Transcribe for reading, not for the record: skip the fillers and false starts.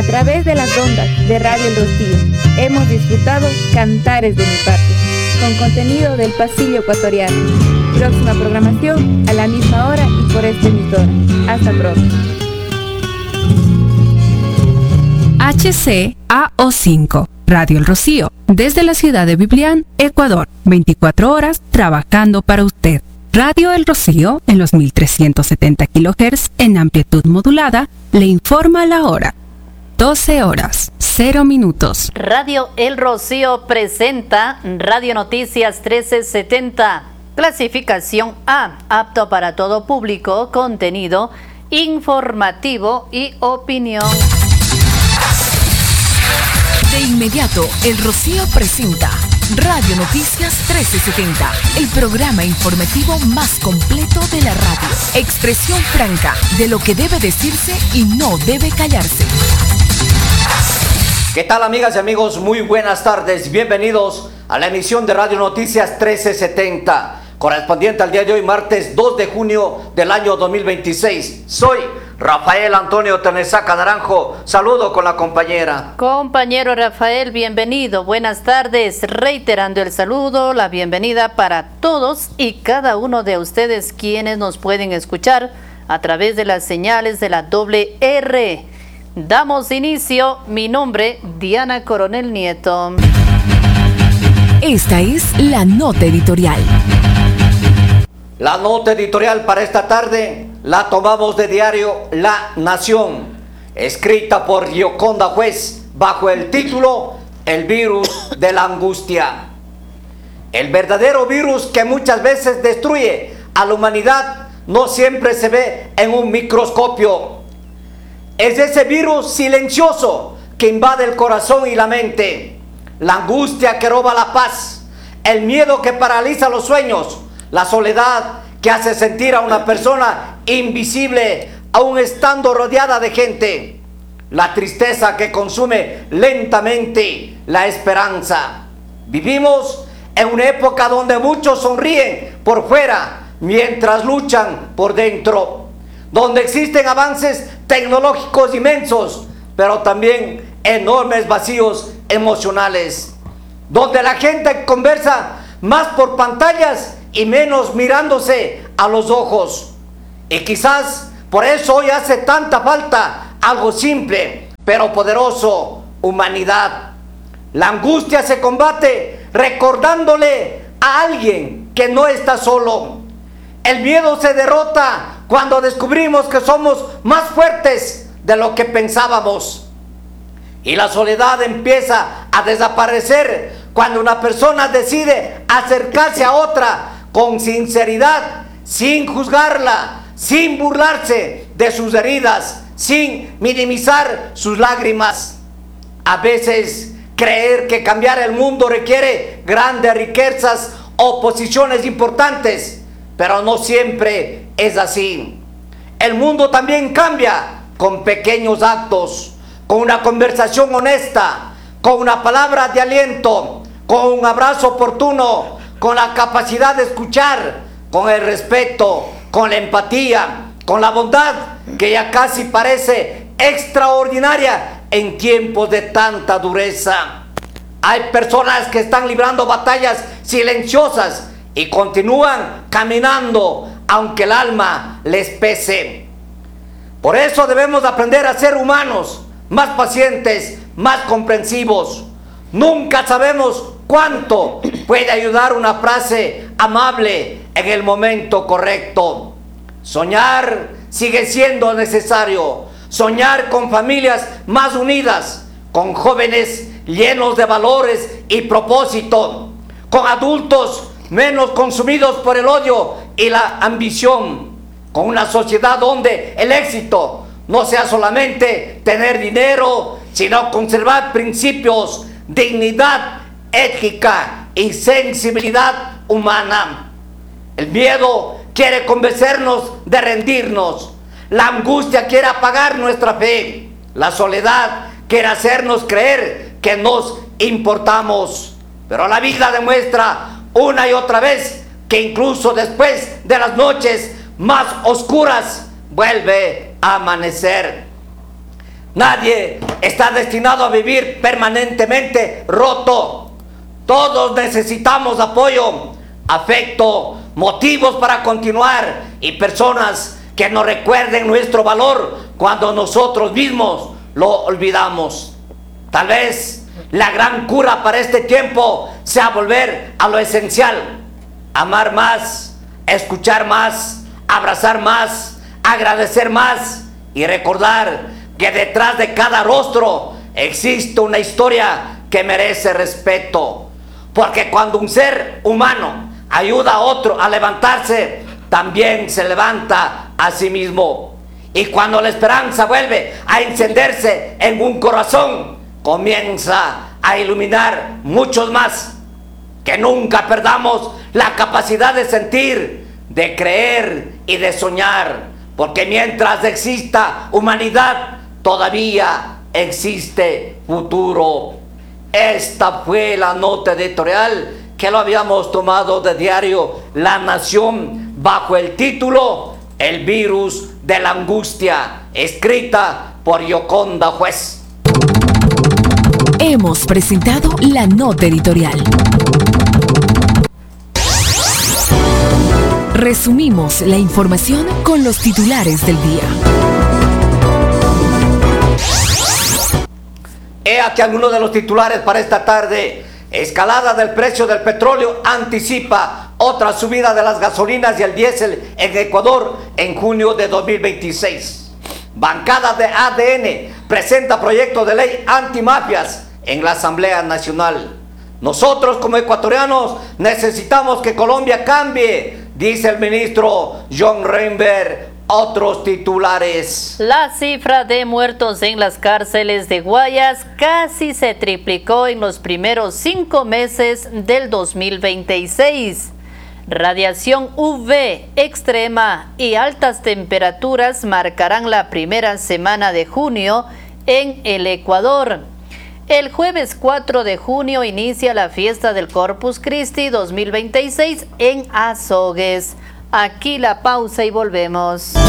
través de las ondas de Radio El Rocío, hemos disfrutado Cantares de mi Patria, con contenido del pasillo ecuatoriano. Próxima programación a la misma hora y por esta emisora. Hasta pronto. HCAO5, Radio El Rocío, desde la ciudad de Biblián, Ecuador, 24 horas trabajando para usted. Radio El Rocío, en los 1370 kHz en amplitud modulada, le informa la hora. 12 horas, 0 minutos. Radio El Rocío presenta Radio Noticias 1370. Clasificación A, apto para todo público, contenido informativo y opinión. De inmediato, El Rocío presenta Radio Noticias 1370, el programa informativo más completo de la radio. Expresión franca de lo que debe decirse y no debe callarse. ¿Qué tal, amigas y amigos? Muy buenas tardes. Bienvenidos a la emisión de Radio Noticias 1370, correspondiente al día de hoy, martes 2 de junio del año 2026. Soy Rafael Antonio Tenesaca Naranjo. Saludo con la compañera. Compañero Rafael, bienvenido. Buenas tardes. Reiterando el saludo, la bienvenida para todos y cada uno de ustedes quienes nos pueden escuchar a través de las señales de la doble R. Damos inicio. Mi nombre, Diana Coronel Nieto. Esta es la nota editorial. La nota editorial para esta tarde la tomamos de diario La Nación, escrita por Gioconda Juez, bajo el título El virus de la angustia. El verdadero virus que muchas veces destruye a la humanidad no siempre se ve en un microscopio. Es ese virus silencioso que invade el corazón y la mente, la angustia que roba la paz, el miedo que paraliza los sueños, la soledad que hace sentir a una persona invisible aún estando rodeada de gente, la tristeza que consume lentamente la esperanza. Vivimos en una época donde muchos sonríen por fuera mientras luchan por dentro, donde existen avances tecnológicos inmensos, pero también enormes vacíos emocionales, donde la gente conversa más por pantallas y menos mirándose a los ojos. Y quizás por eso hoy hace tanta falta algo simple pero poderoso: humanidad. La angustia se combate recordándole a alguien que no está solo. El miedo se derrota cuando descubrimos que somos más fuertes de lo que pensábamos. Y la soledad empieza a desaparecer cuando una persona decide acercarse a otra con sinceridad, sin juzgarla, sin burlarse de sus heridas, sin minimizar sus lágrimas. A veces creer que cambiar el mundo requiere grandes riquezas o posiciones importantes, pero no siempre es así. El mundo también cambia con pequeños actos, con una conversación honesta, con una palabra de aliento, con un abrazo oportuno, con la capacidad de escuchar, con el respeto, con la empatía, con la bondad que ya casi parece extraordinaria en tiempos de tanta dureza. Hay personas que están librando batallas silenciosas y continúan caminando aunque el alma les pese. Por eso debemos aprender a ser humanos, más pacientes, más comprensivos. Nunca sabemos cuánto puede ayudar una frase amable en el momento correcto. Soñar sigue siendo necesario. Soñar con familias más unidas, con jóvenes llenos de valores y propósito, con adultos menos consumidos por el odio y la ambición, con una sociedad donde el éxito no sea solamente tener dinero, sino conservar principios, dignidad, ética y sensibilidad humana. El miedo quiere convencernos de rendirnos. La angustia quiere apagar nuestra fe. La soledad quiere hacernos creer que nos importamos. Pero la vida demuestra una y otra vez que incluso después de las noches más oscuras vuelve a amanecer. Nadie está destinado a vivir permanentemente roto. Todos necesitamos apoyo, afecto, motivos para continuar y personas que nos recuerden nuestro valor cuando nosotros mismos lo olvidamos. Tal vez la gran cura para este tiempo sea volver a lo esencial: amar más, escuchar más, abrazar más, agradecer más y recordar que detrás de cada rostro existe una historia que merece respeto. Porque cuando un ser humano ayuda a otro a levantarse, también se levanta a sí mismo. Y cuando la esperanza vuelve a encenderse en un corazón, comienza a iluminar muchos más. Que nunca perdamos la capacidad de sentir, de creer y de soñar, porque mientras exista humanidad, todavía existe futuro. Esta fue la nota editorial que lo habíamos tomado de diario La Nación bajo el título El virus de la angustia, escrita por Yoconda Juez. Hemos presentado la nota editorial. Resumimos la información con los titulares del día. He aquí algunos de los titulares para esta tarde. Escalada del precio del petróleo anticipa otra subida de las gasolinas y el diésel en Ecuador en junio de 2026. Bancada de ADN presenta proyecto de ley antimafias en la Asamblea Nacional. Nosotros como ecuatorianos necesitamos que Colombia cambie, dice el ministro John Reinberg. Otros titulares. La cifra de muertos en las cárceles de Guayas casi se triplicó en los primeros 5 meses del 2026. Radiación UV extrema y altas temperaturas marcarán la primera semana de junio en el Ecuador. El jueves 4 de junio inicia la fiesta del Corpus Christi 2026 en Azogues. Aquí la pausa y volvemos.